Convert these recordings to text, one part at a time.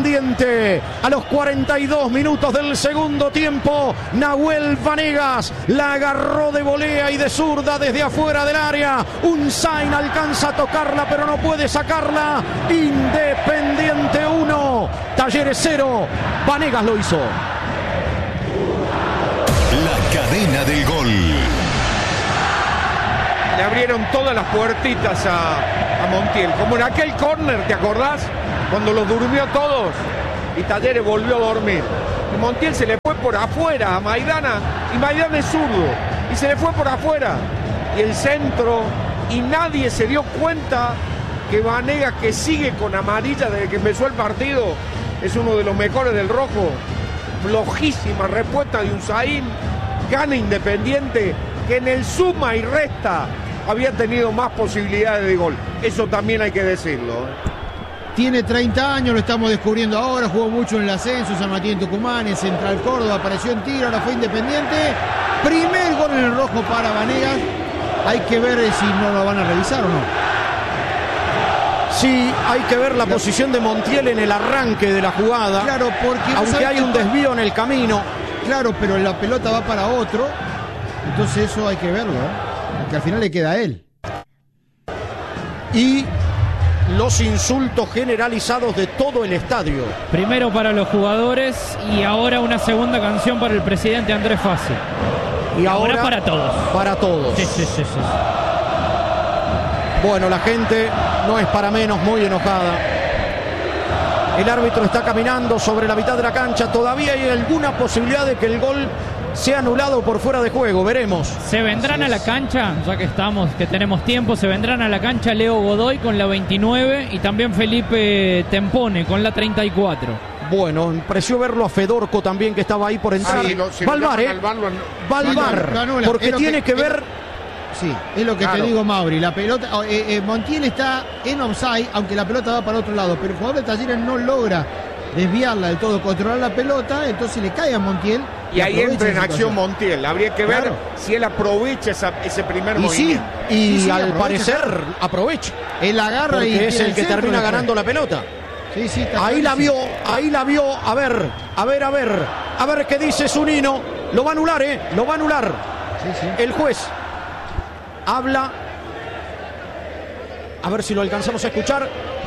Independiente. A los 42 minutos del segundo tiempo, Nahuel Vanegas la agarró de volea y de zurda desde afuera del área. Unzain alcanza a tocarla, pero no puede sacarla. Independiente 1, Talleres 0. Vanegas lo hizo. La cadena del gol. Le abrieron todas las puertitas a Montiel, como en aquel córner, ¿te acordás? Cuando los durmió a todos y Talleres volvió a dormir. Y Montiel se le fue por afuera a Maidana, y Maidana es zurdo, y se le fue por afuera. Y el centro, y nadie se dio cuenta que Vanegas, que sigue con amarilla desde que empezó el partido, es uno de los mejores del rojo. Flojísima respuesta de Unzain, gana Independiente, que en el suma y resta había tenido más posibilidades de gol. Eso también hay que decirlo. Tiene 30 años, lo estamos descubriendo ahora, jugó mucho en el ascenso, San Martín, Tucumán, en Central Córdoba, apareció en Tigre, ahora fue Independiente. Primer gol en el rojo para Vanegas. Hay que ver si no lo van a revisar o no. Sí, hay que ver la posición de Montiel en el arranque de la jugada. Claro, porque aunque hay un desvío en el camino. Claro, pero la pelota va para otro. Entonces eso hay que verlo, porque al final le queda a él. Y los insultos generalizados de todo el estadio. Primero para los jugadores y ahora una segunda canción para el presidente Andrés Fassi. Y ahora para todos. Para todos. Sí. Bueno, la gente no es para menos, muy enojada. El árbitro está caminando sobre la mitad de la cancha. Todavía hay alguna posibilidad de que el gol sea anulado por fuera de juego. Veremos. Se vendrán a la cancha, ya que tenemos tiempo, se vendrán a la cancha Leo Godoy con la 29 y también Felipe Tempone con la 34. Bueno, me pareció verlo a Fedorco también, que estaba ahí por entrar. Va al VAR, porque tiene que ver. Sí, es lo que te digo, Mauri. La pelota, Montiel está en offside, aunque la pelota va para otro lado, pero el jugador de Talleres no logra desviarla del todo, controlar la pelota, entonces le cae a Montiel. Y ahí entra en acción Montiel. Habría que ver si él aprovecha ese primer movimiento. Y al parecer aprovecha. Él agarra porque y es el que termina ganando la pelota. Sí, ahí la vio. A ver qué dice Zunino. Lo va a anular, lo va a anular. Sí. El juez habla. A ver si lo alcanzamos a escuchar.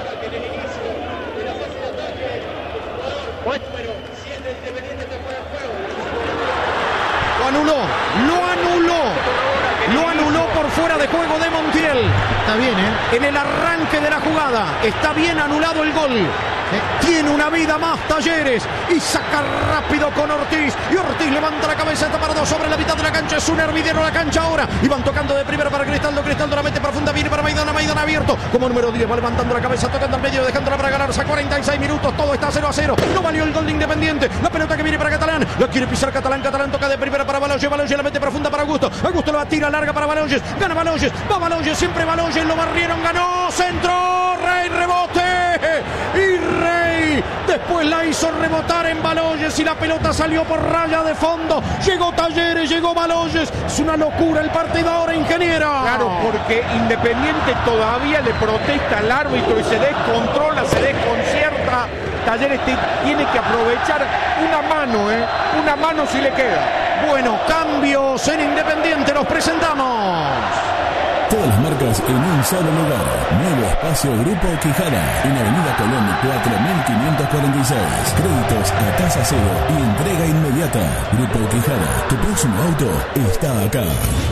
Lo anuló por fuera de juego de Montiel. Está bien, En el arranque de la jugada. Está bien anulado el gol. Tiene una vida más Talleres y saca rápido con Ortiz, y Ortiz levanta la cabeza, está parado sobre la mitad de la cancha, es un hervidero la cancha ahora, y van tocando de primera para Cristaldo la mete profunda, viene para Maidana abierto como número 10, va levantando la cabeza, tocando al medio, dejándola para ganarse a 46 minutos, todo está 0-0, no valió el gol de Independiente, la pelota que viene para Catalán, la quiere pisar Catalán toca de primera para Baloyes la mete profunda para Augusto lo va a tirar larga para Baloyes, gana Baloyes, va Baloyes, siempre Baloyes, lo barrieron, ganó, centro, Rey, rebote, y Rey después la hizo rebotar en Baloyes y la pelota salió por raya de fondo. Llegó Talleres, llegó Baloyes. Es una locura el partido ahora, ingeniero. Claro, porque Independiente todavía le protesta al árbitro y se descontrola, se desconcierta. Talleres tiene que aprovechar una mano si le queda. Bueno, cambios en Independiente, los presentamos. Todas las marcas en un solo lugar. Nuevo espacio Grupo Quijada. En Avenida Colón 4546. Créditos a tasa cero y entrega inmediata. Grupo Quijada. Tu próximo auto está acá.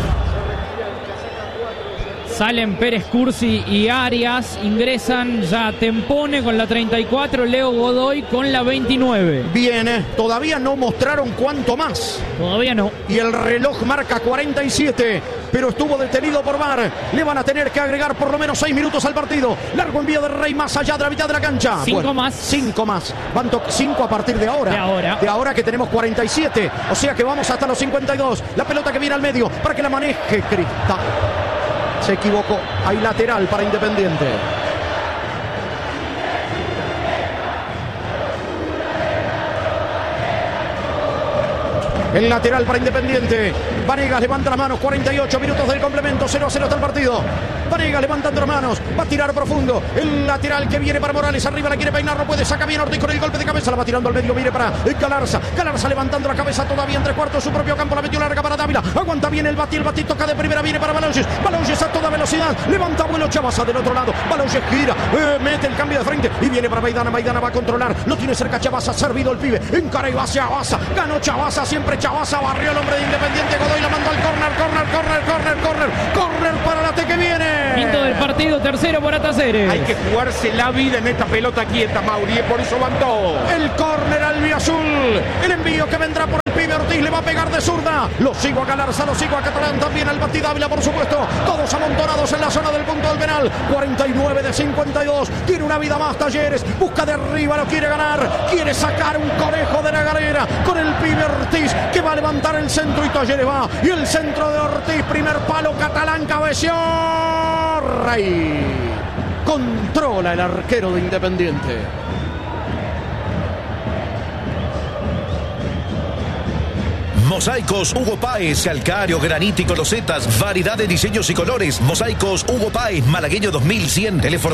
Salen Pérez Cursi y Arias, ingresan ya Tempone con la 34, Leo Godoy con la 29. Bien, todavía no mostraron cuánto más. Todavía no. Y el reloj marca 47, pero estuvo detenido por VAR. Le van a tener que agregar por lo menos 6 minutos al partido. Largo envío de Rey más allá de la mitad de la cancha. 5 más. 5 más. Van 5 a partir de ahora. De ahora que tenemos 47. O sea que vamos hasta los 52. La pelota que viene al medio para que la maneje Cristal. Se equivocó. Hay lateral para Independiente. El lateral para Independiente. Vanegas levanta las manos. 48 minutos del complemento. 0-0 está el partido. Vanegas levantando las manos. Va a tirar profundo. El lateral que viene para Morales. Arriba la quiere peinar. No puede. Saca bien Ortiz con el golpe de cabeza. La va tirando al medio. Viene para Galarza. Galarza levantando la cabeza todavía en 3/4 de su propio campo. La metió larga para Dávila. Aguanta bien el Bati. El Bati toca de primera. Viene para Baloyes. Baloyes a toda velocidad. Levanta vuelo Chavasa del otro lado. Baloyes gira. Mete el cambio de frente. Y viene para Maidana. Maidana va a controlar. Lo tiene cerca Chavasa. Servido el pibe. Encara y va hacia Chavasa. Ganó Chavasa. Siempre Chavasa. Barrió el hombre de Independiente. Godoy la mandó al córner. Córner para la T que viene. Quinto del partido. Tercero para Talleres. Hay que jugarse la vida en esta pelota quieta, Mauri. Por eso van todos. El córner albiazul. El envío que vendrá por el pibe Ortiz. Le va a pegar de zurda. Lo sigo a Galarza. Lo sigo a Catalán. También al Bati Dávila, por supuesto. Todos amontonados en la zona del punto del penal. 49 de 52. Tiene una vida más Talleres. Busca de arriba. Lo quiere ganar. Quiere sacar un conejo de la galera con el pibe Ortiz, que va a levantar el centro y Talleres va. Y el centro de Ortiz. Primer palo. Catalán cabeció. Rey. Controla el arquero de Independiente. Mosaicos Hugo Páez, calcáreo, granito y losetas, variedad de diseños y colores. Mosaicos Hugo Páez, Malagueño 2100, teléfono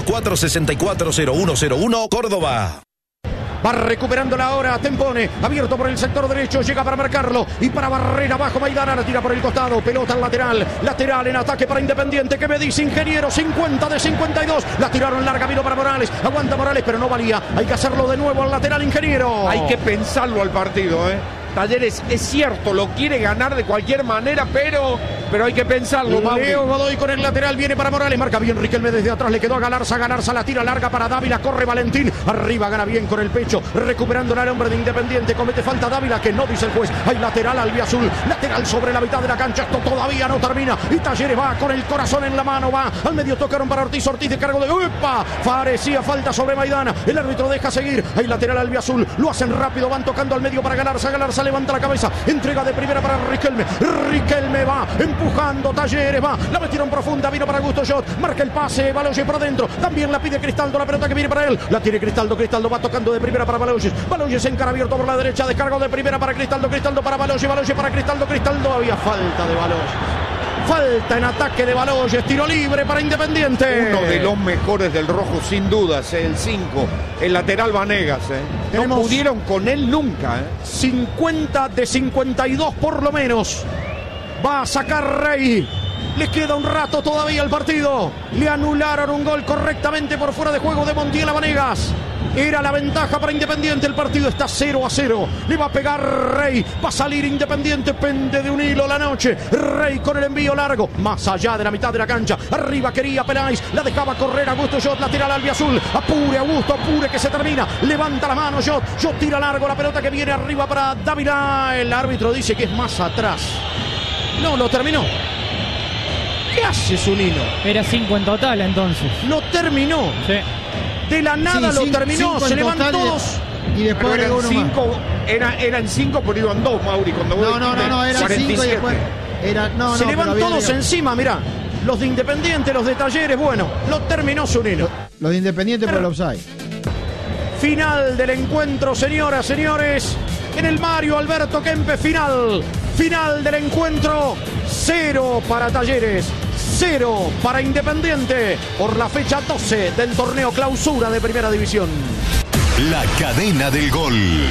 464-0101, Córdoba. Va recuperando la hora, Tempone, abierto por el sector derecho, llega para marcarlo y para barrer abajo Maidana, la tira por el costado, pelota al lateral en ataque para Independiente, que me dice Ingeniero, 50 de 52, la tiraron larga, vino para Morales, aguanta Morales, pero no valía, hay que hacerlo de nuevo al lateral Ingeniero. Hay que pensarlo al partido, Talleres, es cierto, lo quiere ganar de cualquier manera, pero hay que pensarlo, Mauri. Leo Godoy con el lateral, viene para Morales, marca bien Riquelme desde atrás, le quedó a Galarza, la tira larga para Dávila, corre Valentín, arriba gana bien con el pecho, recuperando al hombre de Independiente, comete falta Dávila, que no dice el juez, hay lateral albiazul, lateral sobre la mitad de la cancha, esto todavía no termina, y Talleres va con el corazón en la mano, va al medio, tocaron para Ortiz de cargo de ¡upa! Parecía falta sobre Maidana, el árbitro deja seguir, hay lateral albiazul, lo hacen rápido, van tocando al medio para Galarza levanta la cabeza, entrega de primera para Riquelme va, empujando Talleres, va, la metieron profunda, vino para Augusto Jot, marca el pase, Baloyes por adentro, también la pide Cristaldo, la pelota que viene para él, la tiene Cristaldo va tocando de primera para Baloyes en cara abierto por la derecha, descargo de primera para Cristaldo para Baloyes para Cristaldo, había falta de Baloyes. Falta en ataque de Baloyes, tiro libre para Independiente. Uno de los mejores del rojo, sin dudas, el 5, el lateral Vanegas. No pudieron con él nunca. 50 de 52 por lo menos. Va a sacar Rey. Le queda un rato todavía al partido. Le anularon un gol correctamente por fuera de juego de Montiel a Vanegas. Era la ventaja para Independiente. El partido está 0-0. Le va a pegar Rey. Va a salir Independiente. Pende de un hilo la noche. Rey con el envío largo. Más allá de la mitad de la cancha. Arriba quería Peláez. La dejaba correr Augusto Jot. Lateral albiazul. Apure Augusto. Apure que se termina. Levanta la mano Jot. Jot tira largo. La pelota que viene arriba para Dávila. El árbitro dice que es más atrás. No, lo terminó. ¿Qué hace Zunino? Era 5 en total entonces. Lo terminó. Sí. De la nada lo terminó, se le van todos. Y después eran uno 5, eran 5, pero iban 2, Mauri. No, eran 5 y después. Se le van todos encima, mirá. Los de Independiente, los de Talleres, bueno, lo terminó Zunino. Los de Independiente por el offside. Final del encuentro, señoras, señores. En el Mario Alberto Kempes, final del encuentro. 0 para Talleres, 0 para Independiente por la fecha 12 del torneo clausura de Primera División. La cadena del gol.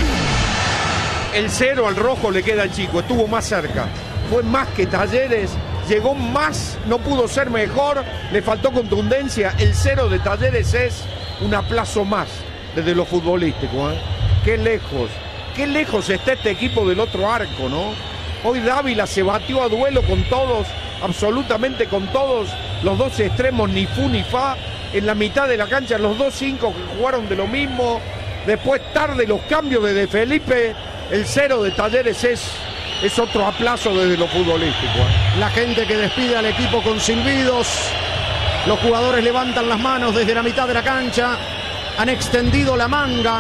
El 0 al rojo le queda al chico, estuvo más cerca. Fue más que Talleres, llegó más, no pudo ser mejor, le faltó contundencia. El 0 de Talleres es un aplazo más desde lo futbolístico. Qué lejos está este equipo del otro arco, ¿no? Hoy Dávila se batió a duelo con todos, absolutamente con todos, los dos extremos, ni fu ni fa, en la mitad de la cancha, los dos 5 que jugaron de lo mismo, después tarde los cambios de De Felipe, el 0 de Talleres es otro aplazo desde lo futbolístico. La gente que despide al equipo con silbidos, los jugadores levantan las manos desde la mitad de la cancha, han extendido la manga.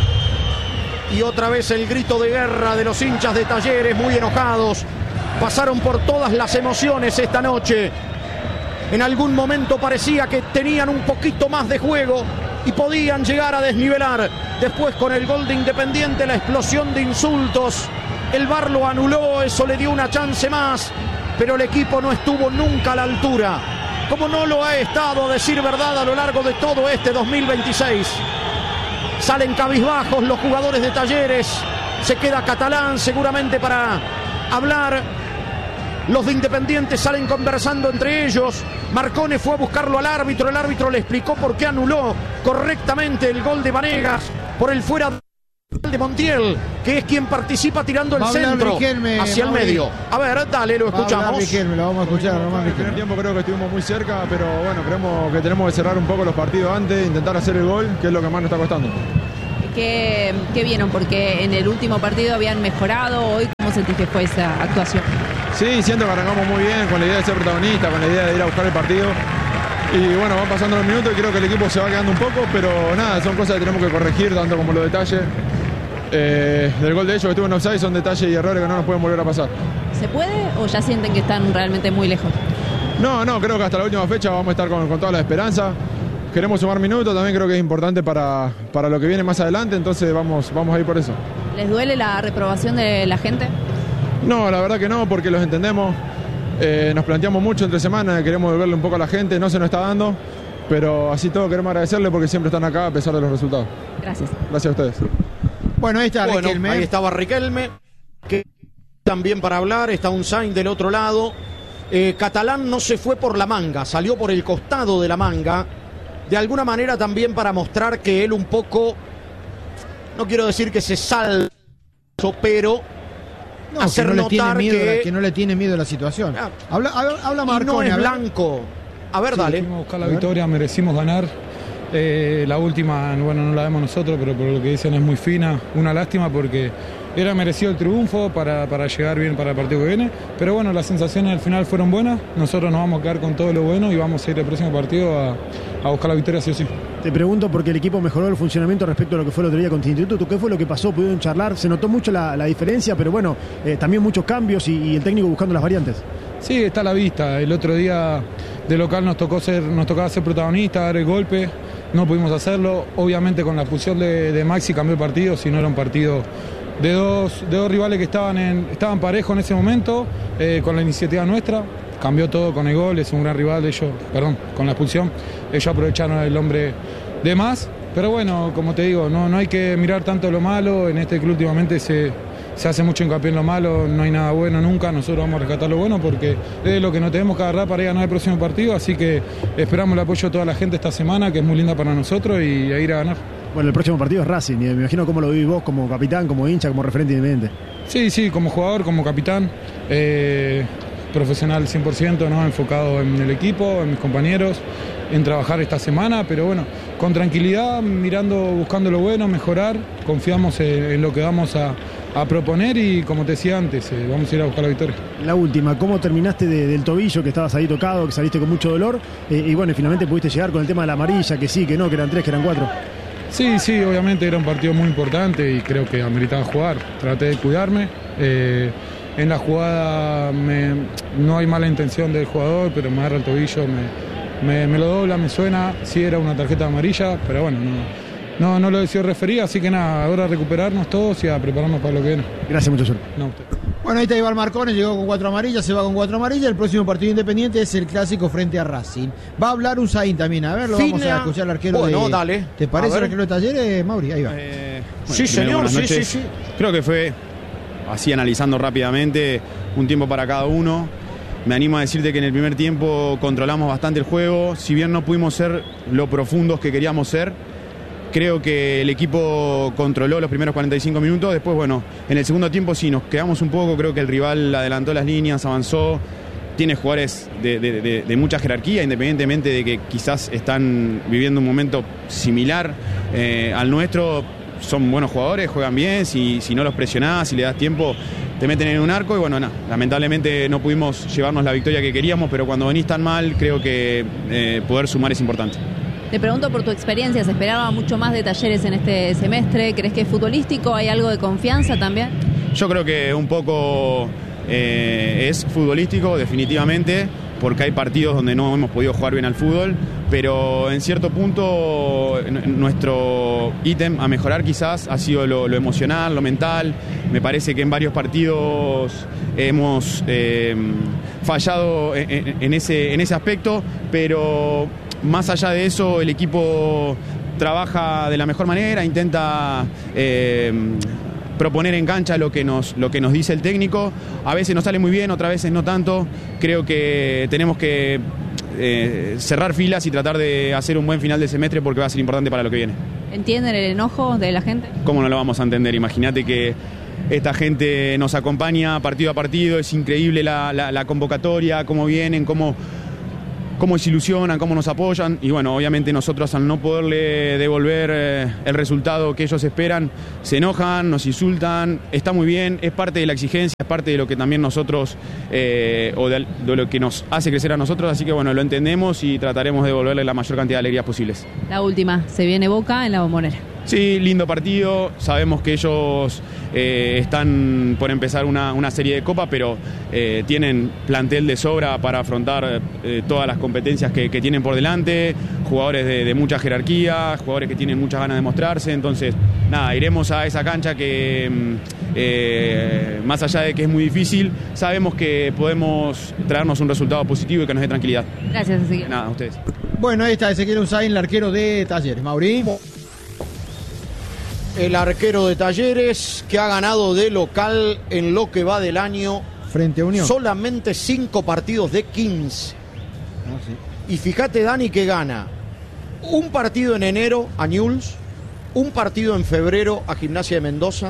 Y otra vez el grito de guerra de los hinchas de Talleres, muy enojados. Pasaron por todas las emociones esta noche. En algún momento parecía que tenían un poquito más de juego y podían llegar a desnivelar. Después con el gol de Independiente, la explosión de insultos El VAR lo anuló, eso le dio una chance más, pero el equipo no estuvo nunca a la altura, como no lo ha estado, a decir verdad, a lo largo de todo este 2026. Salen cabizbajos los jugadores de Talleres, se queda Catalán seguramente para hablar. Los de Independiente salen conversando entre ellos. Marcone fue a buscarlo al árbitro, el árbitro le explicó por qué anuló correctamente el gol de Vanegas por el fuera de Montiel, que es quien participa tirando el centro Riquelme, hacia el medio. A ver, dale, lo escuchamos. Riquelme, lo vamos a escuchar. En el primer tiempo creo que estuvimos muy cerca, pero bueno, creemos que tenemos que cerrar un poco los partidos antes, intentar hacer el gol, que es lo que más nos está costando. ¿Qué vieron? Porque en el último partido habían mejorado. Hoy, ¿cómo sentís que fue esa actuación? Sí, siento que arrancamos muy bien, con la idea de ser protagonista, con la idea de ir a buscar el partido. Y bueno, van pasando los minutos y creo que el equipo se va quedando un poco, pero nada, son cosas que tenemos que corregir, tanto como los detalles del gol de ellos que estuvo en offside, son detalles y errores que no nos pueden volver a pasar. ¿Se puede o ya sienten que están realmente muy lejos? No, creo que hasta la última fecha vamos a estar con toda la esperanza. Queremos sumar minutos, también creo que es importante para lo que viene más adelante, entonces vamos a ir por eso. ¿Les duele la reprobación de la gente? No, la verdad que no, porque los entendemos. Nos planteamos mucho entre semanas, queremos devolverle un poco a la gente, no se nos está dando, pero así todo queremos agradecerle porque siempre están acá a pesar de los resultados. Gracias. Gracias a ustedes. Bueno, ahí está Riquelme. Ahí estaba Riquelme, que también para hablar, está Unzain del otro lado. Catalán no se fue por la manga, salió por el costado de la manga, de alguna manera también para mostrar que él un poco, no quiero decir que se salva, pero hacer notar que no le tiene miedo a la situación. Habla Marcone. No es blanco. A ver, dale. Fuimos a buscar la victoria, merecimos ganar. La última, bueno, no la vemos nosotros, pero por lo que dicen es muy fina. Una lástima porque era merecido el triunfo para llegar bien para el partido que viene. Pero bueno, las sensaciones al final fueron buenas. Nosotros nos vamos a quedar con todo lo bueno y vamos a ir el próximo partido a buscar la victoria sí o sí. Te pregunto porque el equipo mejoró el funcionamiento respecto a lo que fue el otro día contra Instituto. ¿Qué fue lo que pasó? ¿Pudieron charlar? Se notó mucho la diferencia, pero bueno, también muchos cambios y el técnico buscando las variantes. Sí, está a la vista. El otro día de local nos tocaba ser protagonista, dar el golpe. No pudimos hacerlo. Obviamente con la expulsión de Maxi cambió el partido, si no era un partido de dos rivales que estaban parejos en ese momento, con la iniciativa nuestra. Cambió todo con el gol, es un gran rival de ellos, con la expulsión. Ellos aprovecharon el hombre de más. Pero bueno, como te digo, no hay que mirar tanto lo malo. En este club últimamente se hace mucho hincapié en lo malo, no hay nada bueno nunca. Nosotros vamos a rescatar lo bueno porque es lo que nos tenemos que agarrar para ir a ganar el próximo partido. Así que esperamos el apoyo de toda la gente esta semana, que es muy linda para nosotros, y a ir a ganar. Bueno, el próximo partido es Racing, y me imagino cómo lo vivís vos como capitán, como hincha, como referente independiente. Sí, como jugador, como capitán, profesional 100%, ¿no? Enfocado en el equipo, en mis compañeros, en trabajar esta semana, pero bueno, con tranquilidad, buscando lo bueno, mejorar, confiamos en lo que vamos a proponer y como te decía antes, vamos a ir a buscar la victoria. La última, ¿cómo terminaste del tobillo, que estabas ahí tocado, que saliste con mucho dolor? Y bueno, finalmente pudiste llegar con el tema de la amarilla, que sí, que no, que eran 3, que eran 4. Sí, obviamente era un partido muy importante y creo que ameritaba jugar. Traté de cuidarme. En la jugada no hay mala intención del jugador, pero me agarra el tobillo, me lo dobla, me suena. Sí era una tarjeta amarilla, pero bueno, no lo decidió referir, así que nada, ahora a recuperarnos todos y a prepararnos para lo que viene. Gracias, mucho suerte. No, usted. Bueno, ahí está Iván Marcone, llegó con 4 amarillas, se va con 4 amarillas. El próximo partido independiente es el clásico frente a Racing. Va a hablar Unzain también, a ver, lo vamos a escuchar al arquero dale. ¿Te parece el arquero de Talleres, Mauri? Ahí va. Sí, señor, sí. Creo que fue, así analizando rápidamente, un tiempo para cada uno. Me animo a decirte que en el primer tiempo controlamos bastante el juego, si bien no pudimos ser lo profundos que queríamos ser. Creo que el equipo controló los primeros 45 minutos, después bueno, en el segundo tiempo sí, nos quedamos un poco, creo que el rival adelantó las líneas, avanzó, tiene jugadores de mucha jerarquía, independientemente de que quizás están viviendo un momento similar al nuestro, son buenos jugadores, juegan bien, si no los presionás, si le das tiempo, te meten en un arco y bueno, lamentablemente no pudimos llevarnos la victoria que queríamos, pero cuando venís tan mal, creo que poder sumar es importante. Te pregunto por tu experiencia, ¿se esperaba mucho más de Talleres en este semestre? ¿Crees que es futbolístico? ¿Hay algo de confianza también? Yo creo que un poco es futbolístico, definitivamente. porque hay partidos donde no hemos podido jugar bien al fútbol, pero en cierto punto nuestro ítem a mejorar quizás ha sido lo emocional, lo mental. Me parece que en varios partidos hemos fallado en ese aspecto, pero más allá de eso el equipo trabaja de la mejor manera, intenta proponer en cancha lo que nos dice el técnico. A veces nos sale muy bien, otras veces no tanto. Creo que tenemos que cerrar filas y tratar de hacer un buen final de semestre porque va a ser importante para lo que viene. ¿Entienden el enojo de la gente? ¿Cómo no lo vamos a entender? Imagínate que esta gente nos acompaña partido a partido, es increíble la convocatoria, cómo vienen, cómo se ilusionan, cómo nos apoyan, y bueno, obviamente nosotros al no poderle devolver el resultado que ellos esperan, se enojan, nos insultan. Está muy bien, es parte de la exigencia, es parte de lo que también nosotros, o de lo que nos hace crecer a nosotros, así que bueno, lo entendemos y trataremos de devolverle la mayor cantidad de alegrías posibles. La última, se viene Boca en la Bombonera. Sí, lindo partido, sabemos que ellos están por empezar una serie de copas, pero tienen plantel de sobra para afrontar todas las competencias que tienen por delante, jugadores de mucha jerarquía, jugadores que tienen muchas ganas de mostrarse, entonces nada, iremos a esa cancha que más allá de que es muy difícil, sabemos que podemos traernos un resultado positivo y que nos dé tranquilidad. Gracias, Ezequiel. Nada, a ustedes. Bueno, ahí está Ezequiel Unzain, el arquero de Talleres. Mauri. El arquero de Talleres que ha ganado de local en lo que va del año frente a Unión. Solamente 5 partidos de 15. Y fíjate, Dani, que gana un partido en enero a Newell's, un partido en febrero a Gimnasia de Mendoza,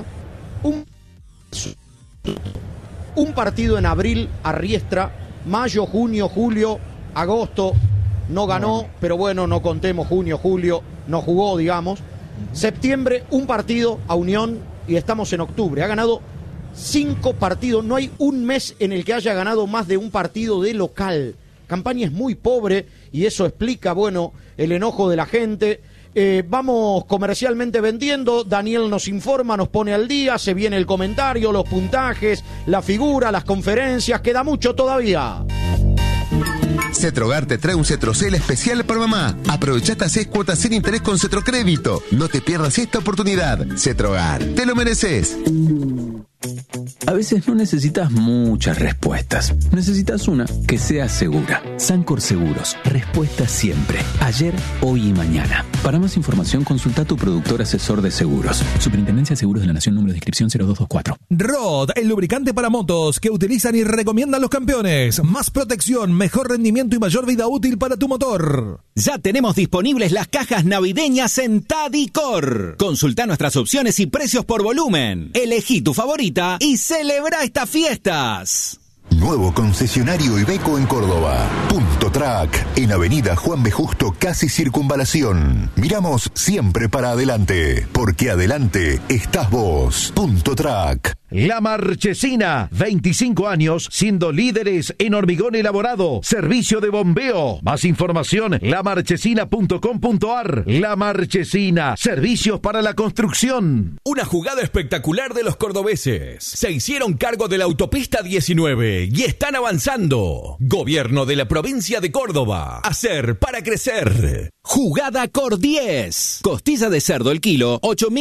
un partido en abril a Riestra, mayo, junio, julio, agosto no ganó, pero bueno, no contemos junio, julio, no jugó, digamos. Septiembre, un partido a Unión y estamos en octubre. Ha ganado 5 partidos. No hay un mes en el que haya ganado más de un partido de local. Campaña es muy pobre y eso explica, bueno, el enojo de la gente. Vamos comercialmente vendiendo. Daniel nos informa, nos pone al día. Se viene el comentario, los puntajes, la figura, las conferencias. Queda mucho todavía. Cetrogar te trae un Cetrocel especial para mamá. Aprovecha hasta 6 cuotas sin interés con Cetrocrédito. No te pierdas esta oportunidad. Cetrogar, te lo mereces. A veces no necesitas muchas respuestas. Necesitas una que sea segura. Sancor Seguros. Respuesta siempre. Ayer, hoy y mañana. Para más información, consulta a tu productor asesor de seguros. Superintendencia de Seguros de la Nación, número de inscripción 0224. Rod, el lubricante para motos que utilizan y recomiendan los campeones. Más protección, mejor rendimiento y mayor vida útil para tu motor. Ya tenemos disponibles las cajas navideñas en Tadicor. Consulta nuestras opciones y precios por volumen. Elegí tu favorita y celebra estas fiestas. Nuevo concesionario Iveco en Córdoba. Punto Track, en Avenida Juan B. Justo, casi Circunvalación. Miramos siempre para adelante, porque adelante estás vos. Punto Track. La Marchesina, 25 años siendo líderes en hormigón elaborado, servicio de bombeo. Más información, lamarchesina.com.ar. La Marchesina, servicios para la construcción. Una jugada espectacular de los cordobeses. Se hicieron cargo de la autopista 19 y están avanzando. Gobierno de la provincia de Córdoba. Hacer para crecer. Jugada Cor 10. Costilla de cerdo el kilo,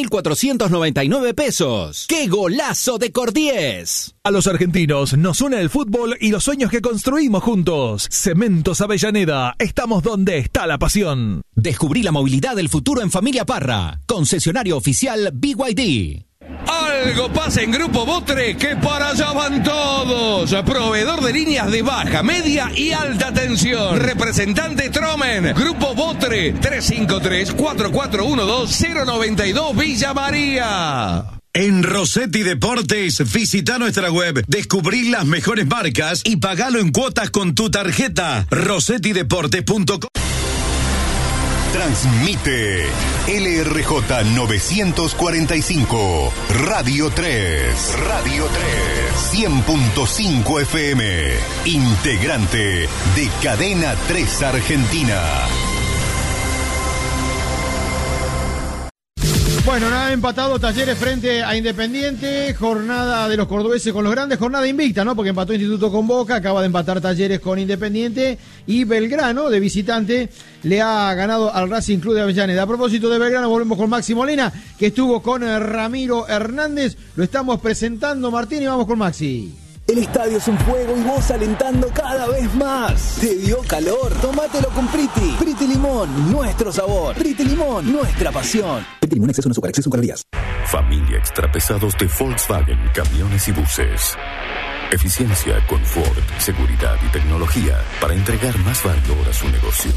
8.499 pesos. ¡Qué golazo de Cor 10! A los argentinos nos une el fútbol y los sueños que construimos juntos. Cementos Avellaneda, estamos donde está la pasión. Descubrí la movilidad del futuro en Familia Parra. Concesionario oficial BYD. Algo pasa en Grupo Botre, que para allá van todos. Proveedor de líneas de baja, media y alta tensión. Representante Tromen. Grupo Botre, 353-4412-092 Villa María. En Rossetti Deportes, visita nuestra web, descubrí las mejores marcas y pagalo en cuotas con tu tarjeta. rossettideportes.com. Transmite LRJ 945, Radio 3, 100.5 FM, integrante de Cadena 3 Argentina. Bueno, nada, empatado Talleres frente a Independiente, jornada de los cordobeses con los grandes, jornada invicta, ¿no? Porque empató Instituto con Boca, acaba de empatar Talleres con Independiente y Belgrano, de visitante, le ha ganado al Racing Club de Avellaneda. A propósito de Belgrano, volvemos con Maxi Molina, que estuvo con Ramiro Hernández, lo estamos presentando, Martín, y vamos con Maxi. El estadio es un fuego y vos alentando cada vez más. ¿Te dio calor? Tómatelo con Priti. Priti Limón, nuestro sabor. Priti Limón, nuestra pasión. Priti Limón, exceso en azúcar, exceso en calorías. Familia extrapesados de Volkswagen, camiones y buses. Eficiencia, confort, seguridad y tecnología para entregar más valor a su negocio.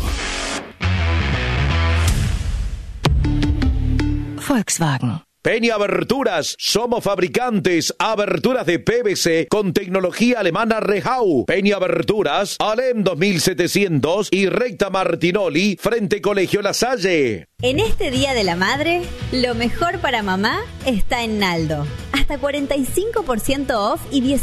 Volkswagen. Peña Aberturas, somos fabricantes, aberturas de PVC con tecnología alemana Rehau. Peña Aberturas, Alem 2700 y Recta Martinoli, frente Colegio La Salle. En este Día de la Madre, lo mejor para mamá está en Naldo. Hasta 45% off y 10